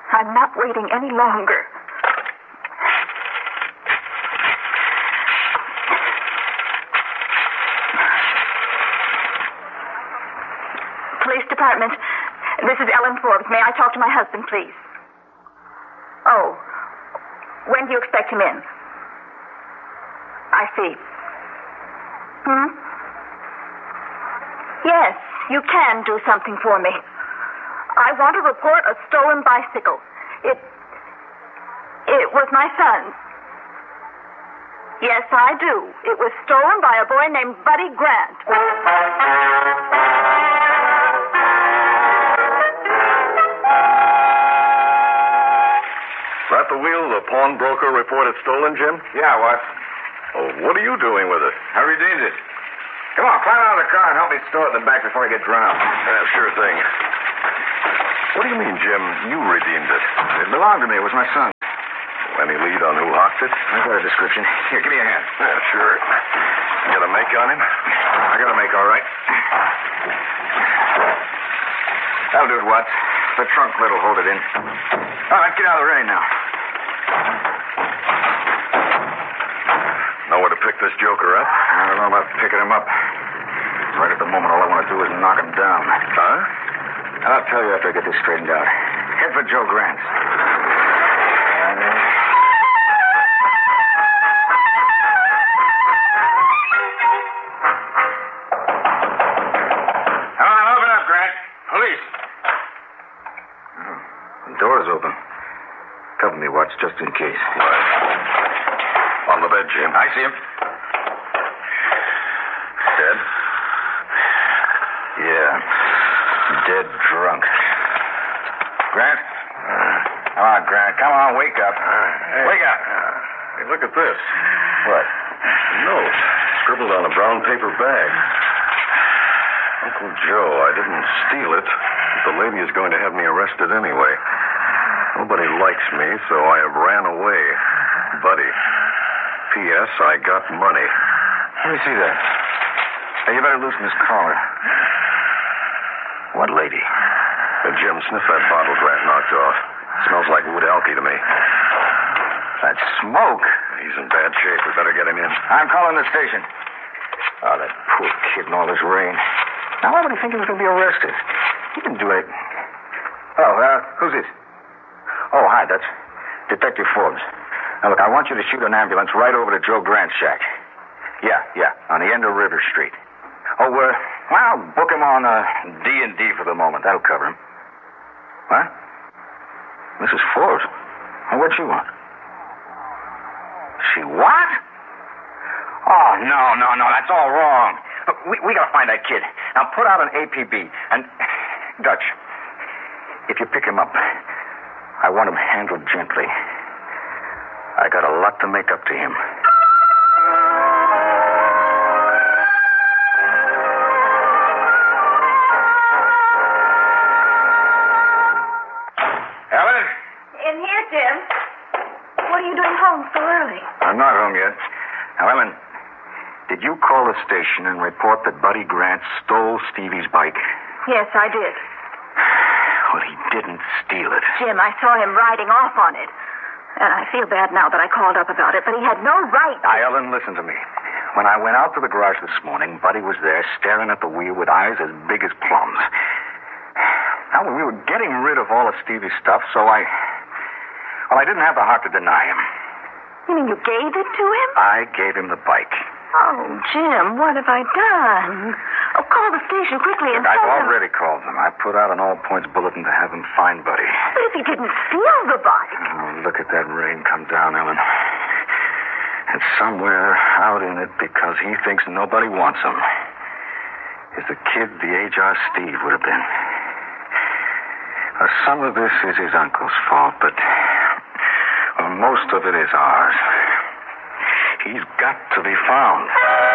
I'm not waiting any longer. Police Department. This is Ellen Forbes. May I talk to my husband, please? Oh. When do you expect him in? I see. Yes, you can do something for me. I want to report a stolen bicycle. It was my son's. Yes, I do. It was stolen by a boy named Buddy Grant. At the wheel, the pawnbroker reported stolen, Jim? Yeah, what? Oh, what are you doing with it? I redeemed it. Come on, climb out of the car and help me store it in the back before I get drowned. Sure thing. What do you mean, Jim? You redeemed it? It belonged to me. It was my son. Any lead on who hawked it? I got a description. Here, give me a hand. Yeah, sure. You got a make on him? I got a make, all right. That'll do it, Watts. The trunk lid will hold it in. All right, get out of the rain now. Know where to pick this joker up? I don't know about picking him up. Right at the moment, all I want to do is knock him down. Huh? And I'll tell you after I get this straightened out. Head for Joe Grant's. Come on, open up, Grant. Police. The door's open. Cover me, Watts, just in case. Right. On the bed, Jim. I see him. Dead? Yeah. Dead drunk. Grant? Come on, Grant. Come on, wake up. Wake up. Hey, look at this. What? A note. Scribbled on a brown paper bag. Uncle Joe, I didn't steal it. The lady is going to have me arrested anyway. Nobody likes me, so I have ran away. Buddy. P.S. I got money. Let me see that. Hey, you better loosen this collar. What lady? Jim, sniff that bottle Grant knocked off. Smells like wood alky to me. That smoke. He's in bad shape. We better get him in. I'm calling the station. Oh, that poor kid in all this rain. Now, why would he think he was going to be arrested? He didn't do it. Oh, who's this? Oh, hi, that's Detective Forbes. Now, look, I want you to shoot an ambulance right over to Joe Grant's shack. Yeah, on the end of River Street. Oh, well, book him on D&D for the moment. That'll cover him. What? Mrs. Forbes? Oh, what'd she want? She what? Oh, no, that's all wrong. Look, we gotta find that kid. Now, put out an APB, and... Dutch, if you pick him up, I want him handled gently. I got a lot to make up to him. Ellen? In here, Jim. What are you doing home so early? I'm not home yet. Now, Ellen, did you call the station and report that Buddy Grant stole Stevie's bike? Yes, I did. Well, he didn't steal it. Jim, I saw him riding off on it. And I feel bad now that I called up about it, but he had no right. Now, Ellen, listen to me. When I went out to the garage this morning, Buddy was there staring at the wheel with eyes as big as plums. Now, we were getting rid of all of Stevie's stuff, so I didn't have the heart to deny him. You mean you gave it to him? I gave him the bike. Oh, Jim, what have I done? Oh, call the station quickly and I've tell them. already called them. I put out an all-points bulletin to have them find Buddy. But if he didn't steal the bike... Oh, look at that rain come down, Ellen. And somewhere out in it, because he thinks nobody wants him, is the kid the age our Steve would have been. Some of this is his uncle's fault, but most of it is ours. He's got to be found.